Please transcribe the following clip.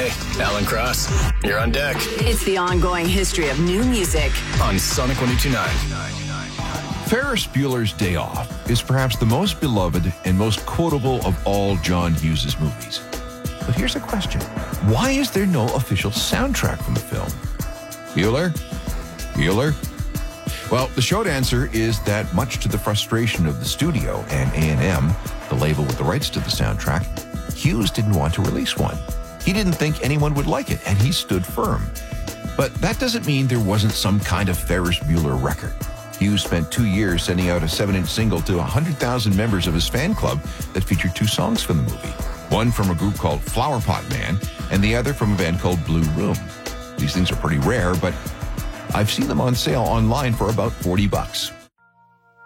Hey, Alan Cross, you're on deck. It's the ongoing history of new music On Sonic 102.9. Ferris Bueller's Day Off is perhaps the most beloved and most quotable of all John Hughes' movies. But here's a question. Why is there no official soundtrack from the film? Bueller? Well, the short answer is that much to the frustration of the studio and A&M, the label with the rights to the soundtrack, Hughes didn't want to release one. He didn't think anyone would like it, and he stood firm. But that doesn't mean there wasn't some kind of Ferris Bueller record. Hughes spent 2 years sending out a 7-inch single to 100,000 members of his fan club that featured 2 songs from the movie. One from a group called Flower Pot Man, and the other from a band called Blue Room. These things are pretty rare, but I've seen them on sale online for about $40.